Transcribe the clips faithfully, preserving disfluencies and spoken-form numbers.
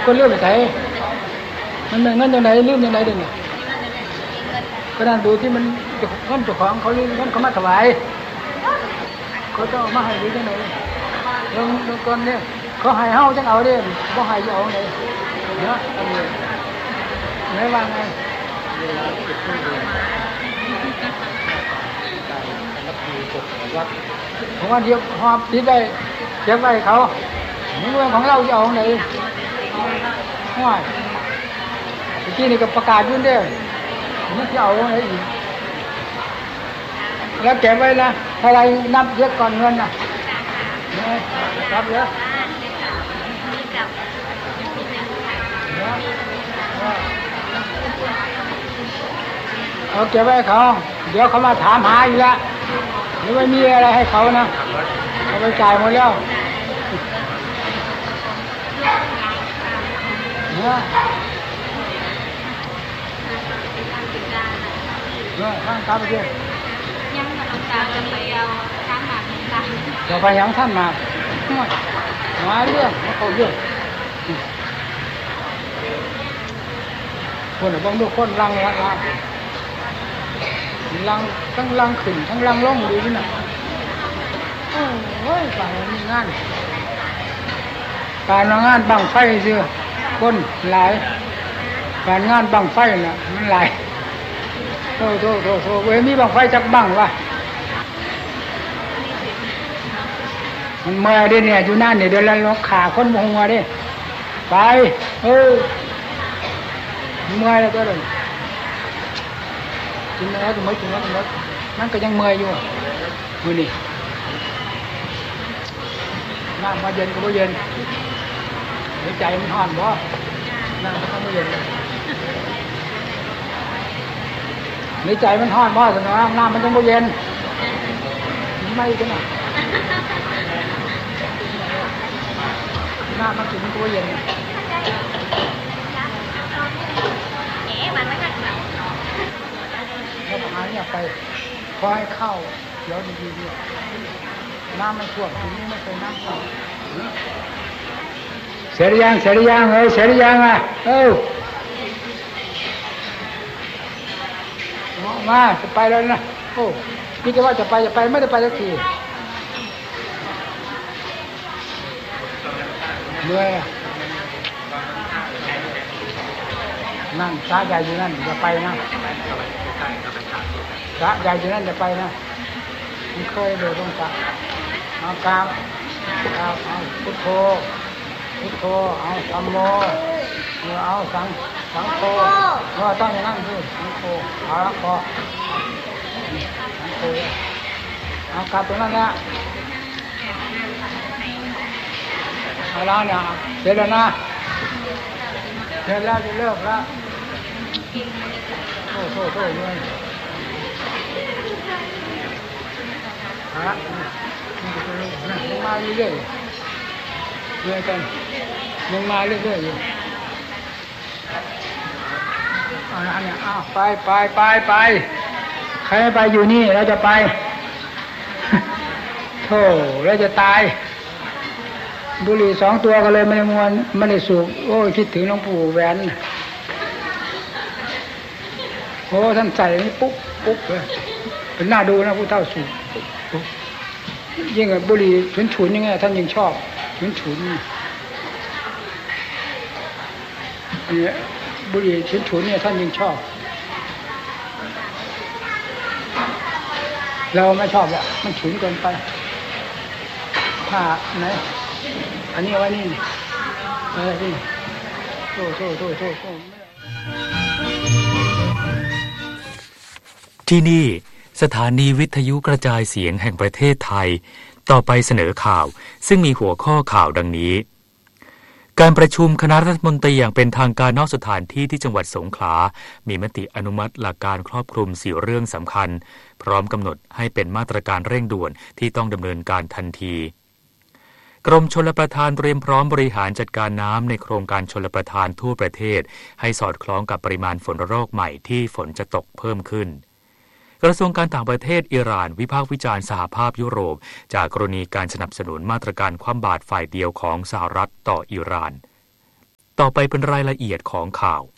คนเลื่อมไปไหนมันเงินจากไหนลืมจากไหนเด่นก็นั่งดูที่มันเงินเจ้าของเขาลืมเงินเขามาถวายเขาจะเอามาให้หรือจากไหนเรื่องเรื่องก่อนเนี่ยเขาให้เฮาจังเอาเด้บ่ให้จะเอาไหนเนาะอันนี้ไม่ว่าไงผมว่าเดี๋ยวหอบติดได้เก็บไว้เขาเรื่องของเราจะเอาไหนง่ายเมื่อกี้นี่ก็ประกาศยื่นได้ไม่จะเอาไหนอีกแล้วเก็บไว้นะถ้าอะไรนับเยอะก่อนเงินนะนับเยอะเอาเก็บไว้เขาเดี๋ยวเขามาถามหาอีกแล้วหรือไม่มีอะไรให้เขานะเขาไปจ่ายหมดแล้วเนี่ยเนี่ยท่านครับพี่ยังมาต้องการจะไปเอาท่านมาเราไปยังท่านมามาเรื่องมาเขาเรื่องคนบางทุกคนลังลังลังลังทั้งลังขึ้นทั้งลังลงดีนี่นะโอ้ยฝ่ายมีงานการงานบังไฟเชื่อคนหลายการงานบังไฟน่ะมันหลายโธ่โธ่โธ่โธ่เว้ยมีบังไฟจักบังวะมันเมื่อเดี๋ยวเนี่ยอยู่นั่นเนี่ยเดี๋ยวเราขาคนหัวดิไปเออเมื่อยแล้วก็เลยกินแล้วก็ไม่กินแล้วก็นั่นก็ยังเมื่อยอยู่มือนี่น้ำมาเย็นก็ไม่เย็นหัวใจมันห่อนบ่น้ำก็ไม่เย็นในใจมันห่อนบ่สินะน้ำมันจะไม่เย็นไม่กันนะน้ำมันกินมันก็ไม่เย็นแล้วหาเนี่ยไปคอยเข้าเดี๋ยวดีๆเนี่ยน้ำมันท่วมทีนี้ไม่เป็นน้ำเข้าเสร็จยังเสร็จยังเออเสร็จยังอ่ะเออมาจะไปแล้วนะโอ้นี่ก็ว่าจะไปจะไปไม่ได้ไปสักทีเมื่อยนั่งช้าใหญ่อยู่นั่นอย่าไปนะพระใหญ่อยู่นั่นจะไปนะไม่เคยเลยต้องจับเอากราบเอาเอาพุทโธพุทโธเอาธัมโมเอาสังสังโฆเออต้องอย่างนั้นสิสังโฆเอาละพอสังโฆเอากราบตรงนั้นนะเอาละเนี่ยเสร็จแล้วนะเสร็จแล้วจะเลิกแล้วโทษโทษโทษเลยฮะนี่ก็เลยยังมาเรื่อยๆเรื่อยกันยังมาเรื่อยๆอยู่เอาละเนี่ยอ้าวไปไปไปไปใครไปอยู่นี่เราจะไปโธ่เราจะตายบุหรี่สองตัวก็เลยไม่ได้มวนไม่ได้สูบโอ้ยคิดถึงหลวงปู่แหวนโอ้ท่านใส่นี่ปุ๊บปุ๊บเลยเป็นหน้าดูนะผู้เฒ่าสูบยิ่งบุหรี่ฉุนฉุนยังไงท่านยังชอบฉุนฉุนเนี่ยบุหรี่ฉุนฉุนเนี่ยท่านยังชอบเราไม่ชอบละมันฉุนเกินไปถ้าไหนอันนี้เอาไว้นี่อะไรนี่โซ่โซ่โซ่โซ่โซ่ที่นี่สถานีวิทยุกระจายเสียงแห่งประเทศไทยต่อไปเสนอข่าวซึ่งมีหัวข้อข่าวดังนี้การประชุมคณะรัฐมนตรีอย่างเป็นทางการนอกสถานที่ที่จังหวัดสงขลามีมติอนุมัติหลักการครอบคลุมสี่เรื่องสำคัญพร้อมกำหนดให้เป็นมาตรการเร่งด่วนที่ต้องดำเนินการทันทีกรมชลประทานเตรียมพร้อมบริหารจัดการน้ำในโครงการชลประทานทั่วประเทศให้สอดคล้องกับปริมาณฝนระลอกใหม่ที่ฝนจะตกเพิ่มขึ้นกระทรวงการต่างประเทศอิหร่านวิพากษ์วิจารณ์สหภาพยุโรปจากกรณีการสนับสนุนมาตรการคว่ำบาตรฝ่ายเดียวของสหรัฐต่ออิหร่านต่อไปเป็นรายละเอียดของข่าว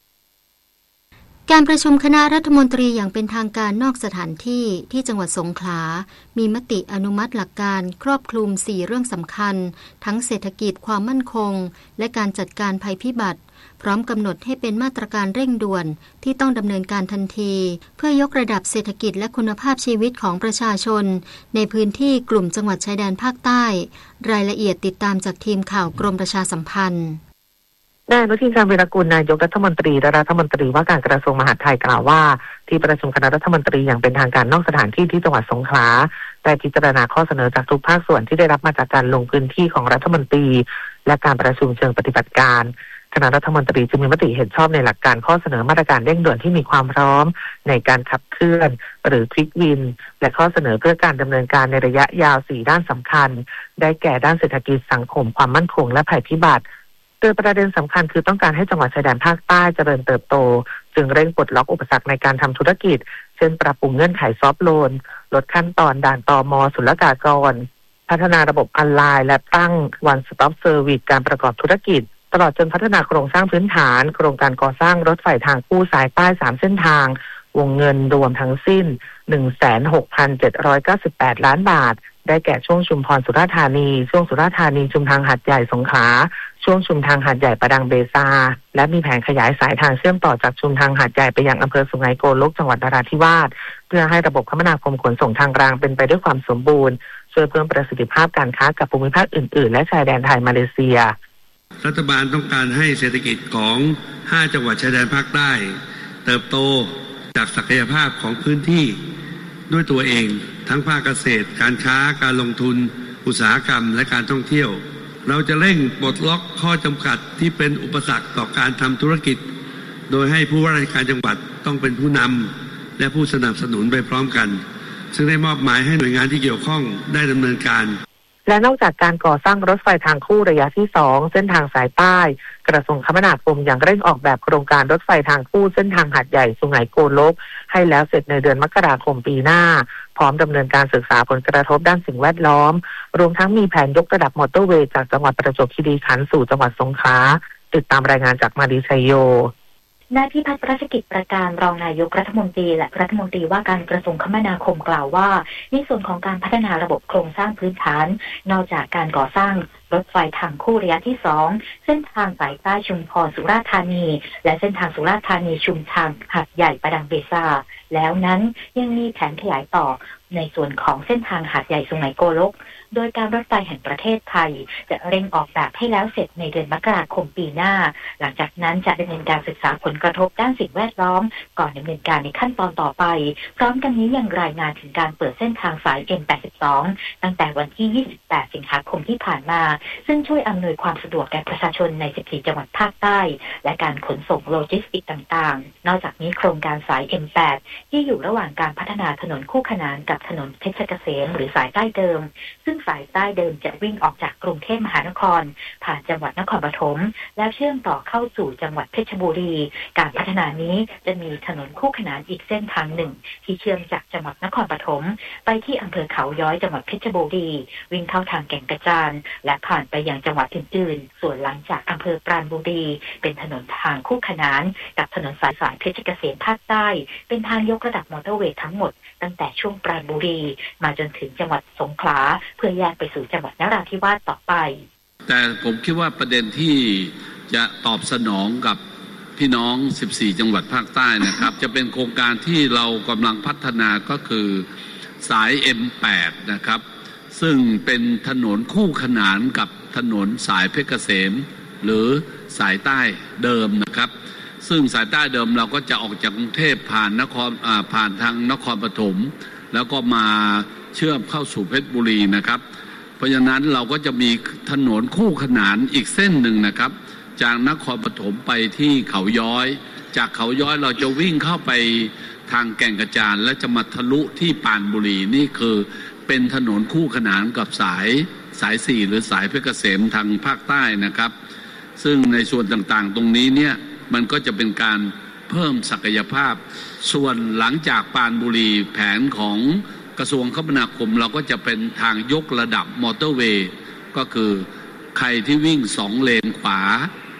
การประชุมคณะรัฐมนตรีอย่างเป็นทางการนอกสถานที่ที่จังหวัดสงขลามีมติอนุมัติหลักการครอบคลุมสี่เรื่องสำคัญทั้งเศรษฐกิจความมั่นคงและการจัดการภัยพิบัติพร้อมกำหนดให้เป็นมาตรการเร่งด่วนที่ต้องดำเนินการทันทีเพื่อยกระดับเศรษฐกิจและคุณภาพชีวิตของประชาชนในพื้นที่กลุ่มจังหวัดชายแดนภาคใต้รายละเอียดติดตามจากทีมข่าวกรมประชาสัมพันธ์นายอนุทิน ชาญวีรกูลนายกรัฐมนตรีและรัฐมนตรีว่าการกระทรวงมหาดไทยกล่าวว่าที่ประชุมคณะรัฐมนตรีอย่างเป็นทางการนอกสถานที่ที่จังหวัดสงขลาได้พิจารณาข้อเสนอจากทุกภาคส่วนที่ได้รับมาจากการลงพื้นที่ของรัฐมนตรีและการประชุมเชิงปฏิบัติการคณะรัฐมนตรีจึงมีมติเห็นชอบในหลักการข้อเสนอมาตรการเร่งด่วนที่มีความพร้อมในการขับเคลื่อนหรือควิกวินและข้อเสนอเพื่อการดำเนินการในระยะยาวสี่ด้านสำคัญได้แก่ด้านเศรษฐกิจสังคมความมั่นคงและภัยพิบัติโดยประเด็นสำคัญคือต้องการให้จังหวัดชายแดนภาคใต้เจริญเติบโตจึงเร่งปลดล็อกอุปสรรคในการทำธุรกิจเช่นปรับปรุงเงื่อนไขซอฟท์โลนลดขั้นตอนด่านตม.ศุลกากรพัฒนาระบบออนไลน์และตั้ง One Stop Service การประกอบธุรกิจตลอดจนพัฒนาโครงสร้างพื้นฐานโครงการก่อสร้างรถไฟทางคู่สายใต้สามเส้นทางวงเงินรวมทั้งสิ้น หนึ่งแสนหกพันเจ็ดร้อยเก้าสิบแปด ล้านบาทได้แก่ช่วงชุมพรสุราษฎร์ธานีช่วงสุราษฎร์ธานีชุมทางหาดใหญ่สงขลาช่วงชุมทางหาดใหญ่ประดังเบซาและมีแผนขยายสายทางเชื่อมต่อจากชุมทางหาดใหญ่ไปยังอำเภอสุไหงโกลกจังหวัดนราธิวาสเพื่อให้ระบบคมนาคมขนส่งทางรางเป็นไปด้วยความสมบูรณ์ช่วยเพิ่มประสิทธิภาพการค้ากับภูมิภาคอื่นๆและชายแดนไทยมาเลเซียรัฐบาลต้องการให้เศรษฐกิจของห้าจังหวัดชายแดนภาคใต้เติบโตจากศักยภาพของพื้นที่ด้วยตัวเองทั้งภาคเกษตรการค้าการลงทุนอุตสาหกรรมและการท่องเที่ยวเราจะเร่งปลดล็อกข้อจำกัดที่เป็นอุปสรรคต่อการทำธุรกิจโดยให้ผู้ว่าราชการจังหวัดต้องเป็นผู้นำและผู้สนับสนุนไปพร้อมกันซึ่งได้มอบหมายให้หน่วยงานที่เกี่ยวข้องได้ดำเนินการและนอกจากการก่อสร้างรถไฟทางคู่ระยะที่สองเส้นทางสายใต้กระทรวงคมนาคมยังเร่งออกแบบโครงการรถไฟทางคู่เส้นทางหาดใหญ่สุไหงโกลกให้แล้วเสร็จในเดือนมกราคมปีหน้าพร้อมดำเนินการศึกษาผลกระทบด้านสิ่งแวดล้อมรวมทั้งมีแผนยกระดับมอเตอร์เวย์จากจังหวัดประจวบคีรีขันธ์สู่จังหวัดสงขลาติดตามรายงานจากมาดีชัยโยนายพิพัฒน์รัชกิจประการรองนายกรัฐมนตรีและรัฐมนตรีว่าการกระทรวงคมนาคมกล่าวว่าในส่วนของการพัฒนาระบบโครงสร้างพื้นฐานนอกจากการก่อสร้างรถไฟทางคู่ระยะที่สองเส้นทางสายใต้ชุมพรสุราษฎร์ธานีและเส้นทางสุราษฎร์ธานีชุมทางหาดใหญ่ประดังเบซาแล้วนั้นยังมีแผนขยายต่อในส่วนของเส้นทางหาดใหญ่สุไหงโกลกโดยการรถไฟแห่งประเทศไทยจะเร่งออกแบบให้แล้วเสร็จในเดือนมกราคมปีหน้าหลังจากนั้นจะดำเนินการศึกษาผลกระทบด้านสิ่งแวดล้อมก่อนดำเนินการในขั้นตอนต่อไปพร้อมกันนี้ยังรายงานถึงการเปิดเส้นทางสาย เอ็ม แปดสิบสอง ตั้งแต่วันที่ยี่สิบแปดสิงหาคมที่ผ่านมาซึ่งช่วยอำนวยความสะดวกแก่ประชาชนในสิบสี่จังหวัดภาคใต้และการขนส่งโลจิสติกต่างๆนอกจากนี้โครงการสาย เอ็ม แปด ที่อยู่ระหว่างการพัฒนาถนนคู่ขนานกับถนนเพชรเกษมหรือสายใต้เดิมซึ่งสายใต้เดิมจะวิ่งออกจากกรุงเทพมหานครผ่านจังหวัดนครปฐมแล้วเชื่อมต่อเข้าสู่จังหวัดเพชรบุรีการพัฒนานี้จะมีถนนคู่ขนานอีกเส้นทางหนึ่งที่เชื่อมจากจังหวัดนครปฐมไปที่อำเภอเขาย้อยจังหวัดเพชรบุรีวิ่งเข้าทางแก่งกระจานและผ่านไปยังจังหวัดอื่นๆส่วนหลังจากอำเภอปราณบุรีเป็นถนนทางคู่ขนานกับถนนสายสายเพชรเกษมภาคใต้เป็นทางยกระดับมอเตอร์เวย์ทั้งหมดตั้งแต่ช่วงปราณบุรีมาจนถึงจังหวัดสงขลาเพื่อแยกไปสู่จังหวัดนราธิวาสต่อไปแต่ผมคิดว่าประเด็นที่จะตอบสนองกับพี่น้องสิบสี่จังหวัดภาคใต้นะครับจะเป็นโครงการที่เรากำลังพัฒนาก็คือสาย เอ็ม แปด นะครับซึ่งเป็นถนนคู่ขนานกับถนนสายเพชรเกษมหรือสายใต้เดิมนะครับซึ่งสายใต้เดิมเราก็จะออกจากกรุงเทพผ่านนครอ่าผ่านทางนครปฐมแล้วก็มาเชื่อมเข้าสู่เพชรบุรีนะครับเพราะฉะนั้นเราก็จะมีถนนคู่ขนานอีกเส้นหนึ่งนะครับจากนครปฐมไปที่เขาย้อยจากเขาย้อยเราจะวิ่งเข้าไปทางแก่งกระจานและจะมาทะลุที่ปรานบุรีนี่คือเป็นถนนคู่ขนานกับสายสายสี่หรือสายเพชรเกษมทางภาคใต้นะครับซึ่งในส่วนต่างๆตรงนี้เนี่ยมันก็จะเป็นการเพิ่มศักยภาพส่วนหลังจากปรานบุรีแผนของกระทรวงคมนาคมเราก็จะเป็นทางยกระดับมอเตอร์เวย์ก็คือใครที่วิ่งสองเลนขวา